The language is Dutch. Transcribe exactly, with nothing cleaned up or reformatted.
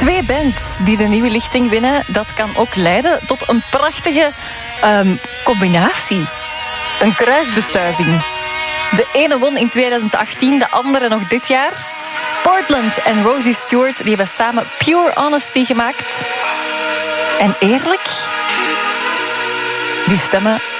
Twee bands die de nieuwe lichting winnen, dat kan ook leiden tot een prachtige um, combinatie. Een kruisbestuiving. De ene won in tweeduizend achttien, de andere nog dit jaar. Portland en Rosie Stewart die hebben samen Pure Honesty gemaakt. En eerlijk, die stemmen